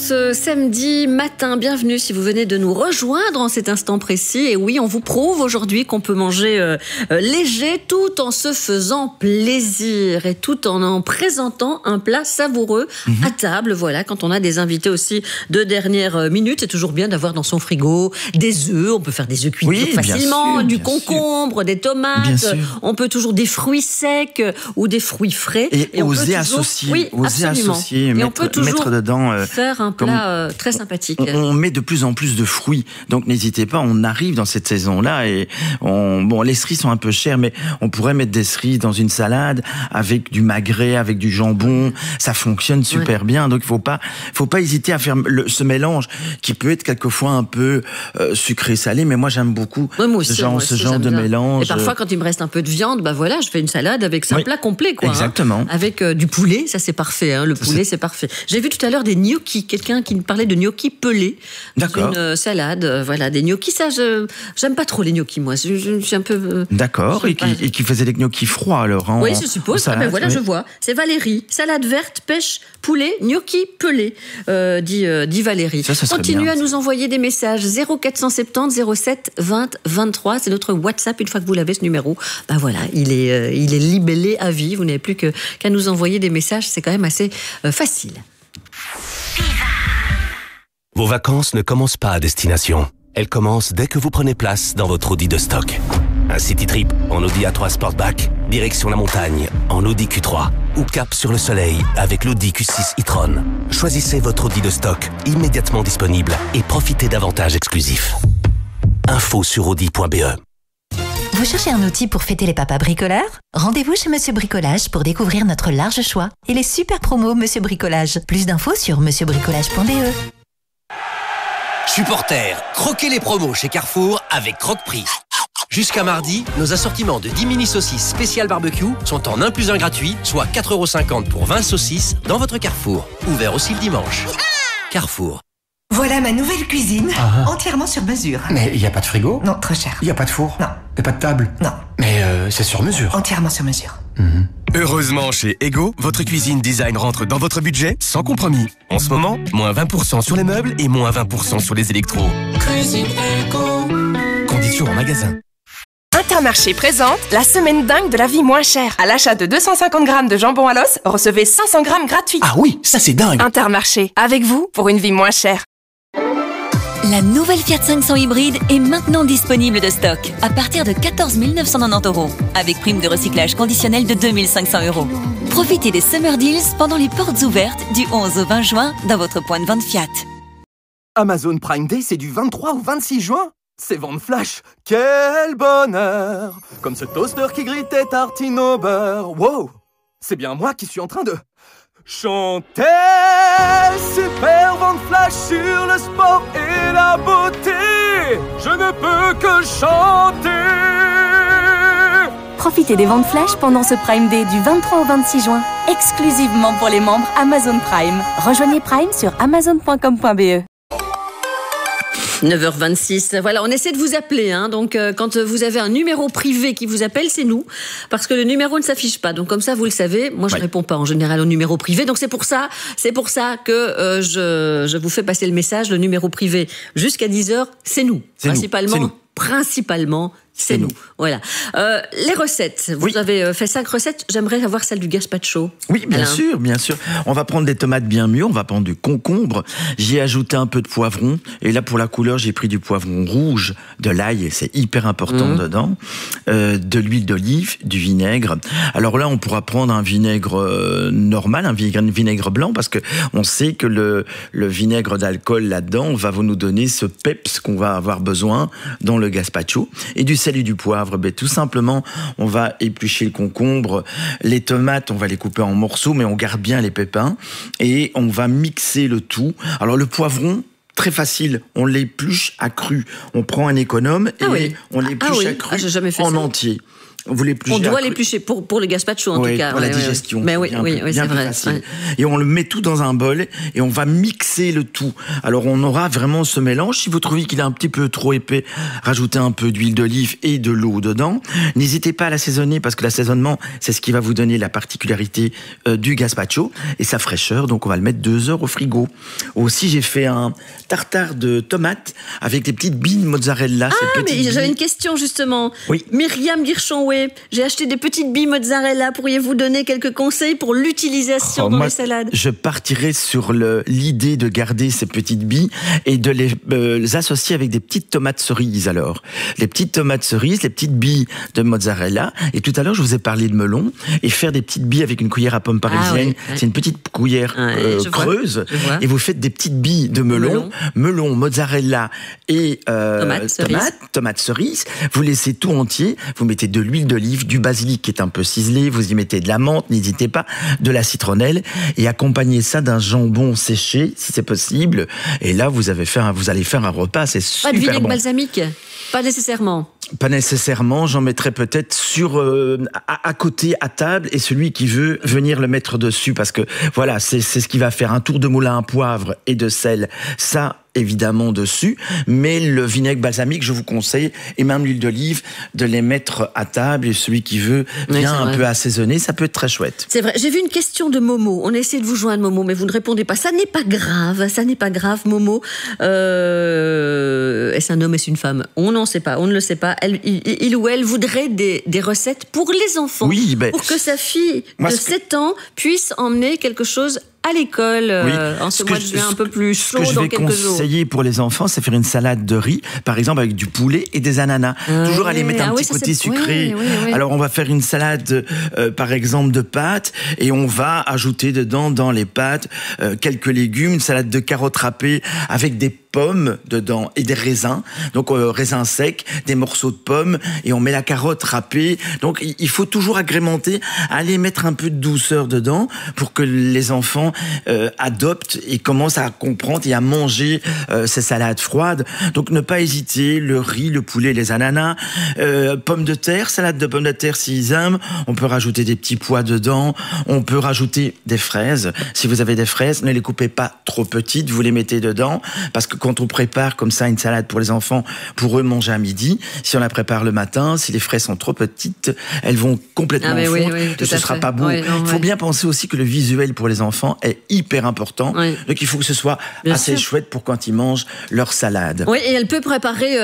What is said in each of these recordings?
ce samedi matin. Bienvenue si vous venez de nous rejoindre en cet instant précis. Et oui, on vous prouve aujourd'hui qu'on peut manger léger tout en se faisant plaisir et tout en présentant un plat savoureux à table. Voilà, quand on a des invités aussi de dernière minute, c'est toujours bien d'avoir dans son frigo des œufs. On peut faire des œufs cuits facilement, du concombre, des tomates. On peut toujours des fruits secs ou des fruits frais. Et oser associer. Oui, associer, et mettre dedans faire un plat très sympathique. On met de plus en plus de fruits, donc n'hésitez pas, on arrive dans cette saison-là et les cerises sont un peu chères, mais on pourrait mettre des cerises dans une salade avec du magret, avec du jambon, ça fonctionne super bien, donc faut pas hésiter à faire ce mélange qui peut être quelquefois un peu sucré-salé, mais moi j'aime beaucoup ce genre de mélange. Et parfois quand il me reste un peu de viande, je fais une salade avec un plat complet, quoi. Exactement. Avec du poulet, ça c'est parfait, le poulet c'est parfait. J'ai vu tout à l'heure des gnocchis, quelqu'un qui me parlait de gnocchis pelés dans une salade, des gnocchis, ça j'aime pas trop les gnocchis, moi, je suis un peu... D'accord, et qui faisait des gnocchis froids alors oui, je suppose, je vois, c'est Valérie, salade verte, pêche, poulet, gnocchis pelés, dit Valérie. Ça continuez à nous envoyer des messages, 0470 07 20 23, c'est notre WhatsApp, une fois que vous l'avez ce numéro, il est libellé à vie, vous n'avez plus qu'à nous envoyer des messages, c'est quand même assez facile. Vos vacances ne commencent pas à destination. Elles commencent dès que vous prenez place dans votre Audi de stock. Un city trip en Audi A3 Sportback, direction la montagne en Audi Q3 ou cap sur le soleil avec l'Audi Q6 e-tron. Choisissez votre Audi de stock immédiatement disponible et profitez d'avantages exclusifs. Info sur audi.be. Vous cherchez un outil pour fêter les papas bricoleurs ? Rendez-vous chez Monsieur Bricolage pour découvrir notre large choix et les super promos Monsieur Bricolage. Plus d'infos sur monsieurbricolage.be. Supporters, croquez les promos chez Carrefour avec Croque-Prix. Jusqu'à mardi, nos assortiments de 10 mini saucisses spéciales barbecue sont en 1 + 1 gratuit, soit 4,50 € pour 20 saucisses dans votre Carrefour. Ouvert aussi le dimanche. Carrefour. Voilà ma nouvelle cuisine, entièrement sur mesure. Mais il n'y a pas de frigo ? Non, trop cher. Il n'y a pas de four ? Non. Et pas de table ? Non. Mais c'est sur mesure. Entièrement sur mesure. Heureusement, chez Ego, votre cuisine design rentre dans votre budget sans compromis. En ce moment, moins 20% sur les meubles et moins 20% sur les électros. Cuisine Ego. Conditions en magasin. Intermarché présente la semaine dingue de la vie moins chère. À l'achat de 250 grammes de jambon à l'os, recevez 500 grammes gratuits. Ah oui, ça c'est dingue. Intermarché, avec vous pour une vie moins chère. La nouvelle Fiat 500 hybride est maintenant disponible de stock à partir de 14 990 €, avec prime de recyclage conditionnelle de 2 500 €. Profitez des Summer Deals pendant les portes ouvertes du 11 au 20 juin dans votre point de vente Fiat. Amazon Prime Day, c'est du 23 au 26 juin. C'est vente flash. Quel bonheur! Comme ce toaster qui grille tes tartines au beurre. Wow! C'est bien moi qui suis en train de... chanter. Super vente flash sur le sport et la beauté. Je ne peux que chanter. Profitez des ventes flash pendant ce Prime Day du 23 au 26 juin, exclusivement pour les membres Amazon Prime. Rejoignez Prime sur amazon.com.be. 9h26, voilà, on essaie de vous appeler, donc quand vous avez un numéro privé qui vous appelle, c'est nous, parce que le numéro ne s'affiche pas, donc comme ça vous le savez, moi je réponds pas en général au numéro privé, donc c'est pour ça que je vous fais passer le message, le numéro privé jusqu'à 10h, c'est nous, principalement, c'est nous. Voilà. Les recettes. Vous avez fait 5 recettes. J'aimerais avoir celle du gazpacho. Oui, bien sûr. On va prendre des tomates bien mûres. On va prendre du concombre. J'y ai ajouté un peu de poivron. Et là, pour la couleur, j'ai pris du poivron rouge, de l'ail, et c'est hyper important dedans. De l'huile d'olive, du vinaigre. Alors là, on pourra prendre un vinaigre normal, un vinaigre blanc, parce que on sait que le vinaigre d'alcool là-dedans va nous donner ce peps qu'on va avoir besoin dans le gazpacho. Et du sel et du poivre, tout simplement, on va éplucher le concombre, les tomates, on va les couper en morceaux, mais on garde bien les pépins, et on va mixer le tout. Alors le poivron, très facile, on l'épluche à cru. On prend un économe et on l'épluche à cru en entier. Vous l'épluchez. On doit l'éplucher pour le gazpacho en tout cas. Pour la digestion. Mais oui, bien c'est plus vrai. facile. Et on le met tout dans un bol et on va mixer le tout. Alors on aura vraiment ce mélange. Si vous trouvez qu'il est un petit peu trop épais, rajoutez un peu d'huile d'olive et de l'eau dedans. N'hésitez pas à l'assaisonner parce que l'assaisonnement, c'est ce qui va vous donner la particularité du gazpacho et sa fraîcheur. Donc on va le mettre 2 heures au frigo. Aussi, j'ai fait un tartare de tomates avec des petites billes de mozzarella. Mais j'avais une question justement. Oui. Myriam Guirchonway, j'ai acheté des petites billes mozzarella. Pourriez-vous donner quelques conseils pour l'utilisation dans les salades? Je partirais sur l'idée de garder ces petites billes et de les associer avec des petites tomates cerises alors. Les petites tomates cerises, les petites billes de mozzarella. Et tout à l'heure, je vous ai parlé de melon. Et faire des petites billes avec une cuillère à pomme parisienne, c'est une petite cuillère creuse. Et vous faites des petites billes de melon, mozzarella et tomates cerises. Vous laissez tout entier. Vous mettez de l'huile d'olive, du basilic qui est un peu ciselé. Vous y mettez de la menthe, n'hésitez pas, de la citronnelle. Et accompagnez ça d'un jambon séché, si c'est possible. Et là, vous allez faire un repas, c'est super bon. Pas de vinaigre balsamique? Pas nécessairement. Pas nécessairement, j'en mettrai peut-être à côté, à table, et celui qui veut venir le mettre dessus, parce que voilà, c'est ce qui va faire un tour de moulin à poivre et de sel, ça évidemment dessus, mais le vinaigre balsamique, je vous conseille, et même l'huile d'olive, de les mettre à table, et celui qui veut vient un peu assaisonner, ça peut être très chouette. C'est vrai, j'ai vu une question de Momo, on a essayé de vous joindre Momo, mais vous ne répondez pas, ça n'est pas grave Momo, est-ce un homme, est-ce une femme? On n'en sait pas, on ne le sait pas, il ou elle voudrait des recettes pour les enfants, pour que sa fille de 7 ans puisse emmener quelque chose à l'école en ce mois de juin un peu plus chaud dans quelques jours. Ce que je vais conseiller pour les enfants, c'est faire une salade de riz, par exemple avec du poulet et des ananas. Toujours aller mettre un petit côté sucré. Alors on va faire une salade par exemple de pâtes et on va ajouter dedans dans les pâtes quelques légumes, une salade de carottes râpées avec des pommes dedans et des raisins, donc raisins secs, des morceaux de pommes et on met la carotte râpée. Donc il faut toujours agrémenter, aller mettre un peu de douceur dedans pour que les enfants adoptent et commencent à comprendre et à manger ces salades froides. Donc ne pas hésiter, le riz, le poulet, les ananas, pommes de terre, salade de pommes de terre s'ils aiment, on peut rajouter des petits pois dedans, on peut rajouter des fraises. Si vous avez des fraises, ne les coupez pas trop petites, vous les mettez dedans, parce que quand on prépare comme ça une salade pour les enfants, pour eux manger à midi, si on la prépare le matin, si les fraises sont trop petites, elles vont complètement fondre, et ce sera pas beau. Il faut bien penser aussi que le visuel pour les enfants est hyper important, donc il faut que ce soit assez chouette pour quand ils mangent leur salade. Oui, et elle peut préparer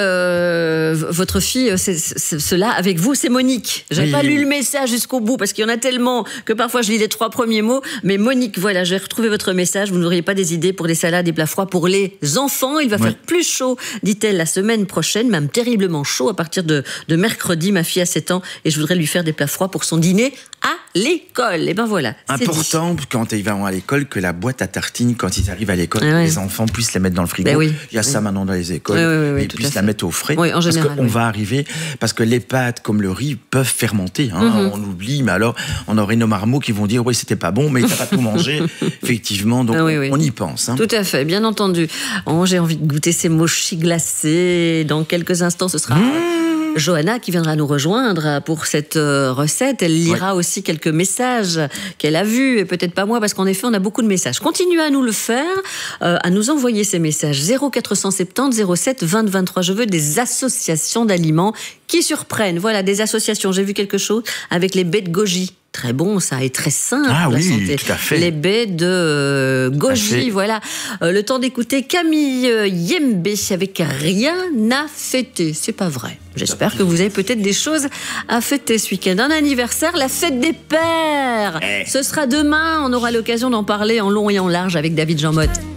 votre fille cela avec vous, c'est Monique. J'avais pas lu le message jusqu'au bout, parce qu'il y en a tellement que parfois je lis les 3 premiers mots, mais Monique, voilà, j'ai retrouvé votre message, vous n'auriez pas des idées pour des salades et plats froids pour les enfants? Il va faire plus chaud, dit-elle, la semaine prochaine, même terriblement chaud à partir de mercredi. Ma fille a 7 ans et je voudrais lui faire des plats froids pour son dîner à l'école. Et ben voilà. Important quand ils vont à l'école que la boîte à tartines, quand ils arrivent à l'école, les enfants puissent la mettre dans le frigo. Il y a ça maintenant dans les écoles et ils puissent la mettre au frais. Oui, en général, parce qu'on va arriver, parce que les pâtes comme le riz peuvent fermenter. On oublie, mais alors on aurait nos marmots qui vont dire oui c'était pas bon, mais t'as pas tout mangé. Effectivement, donc on y pense. Tout à fait, bien entendu. J'ai envie de goûter ces mochis glacés. Dans quelques instants, ce sera Johanna qui viendra nous rejoindre pour cette recette. Elle lira aussi quelques messages qu'elle a vus, et peut-être pas moi, parce qu'en effet, on a beaucoup de messages. Continuez à nous le faire, à nous envoyer ces messages. 0470 07 20 23. Je veux des associations d'aliments qui surprennent. Voilà, des associations. J'ai vu quelque chose avec les baies de goji. Très bon, ça, est très sain pour la santé. Tout à fait. Les baies de goji, voilà. Le temps d'écouter Camille Yembe avec Rien à fêter. C'est pas vrai. J'espère que vous avez peut-être des choses à fêter ce week-end. Un anniversaire, la fête des pères. Ce sera demain. On aura l'occasion d'en parler en long et en large avec David Jean Motte.